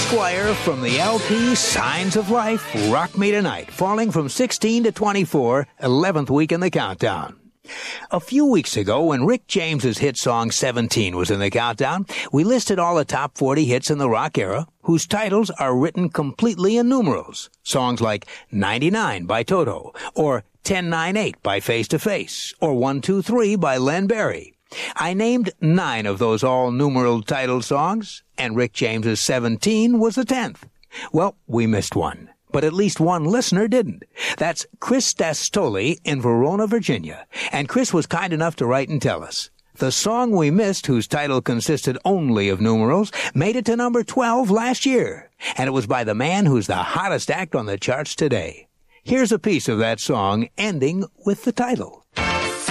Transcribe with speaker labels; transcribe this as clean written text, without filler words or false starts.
Speaker 1: Squire from the LP Signs of Life, Rock Me Tonight, falling from 16 to 24, 11th week in the countdown. A few weeks ago, when Rick James's hit song 17 was in the countdown, we listed all the top 40 hits in the rock era, whose titles are written completely in numerals. Songs like 99 by Toto, or 10-9-8 by Face to Face, or 1-2-3 by Len Barry. I named 9 of those all-numeral titled songs, and Rick James's 17 was the 10th. Well, we missed one. But at least one listener didn't. That's Chris Dastoli in Verona, Virginia. And Chris was kind enough to write and tell us. The song we missed, whose title consisted only of numerals, made it to number 12 last year. And it was by the man who's the hottest act on the charts today. Here's a piece of that song ending with the title.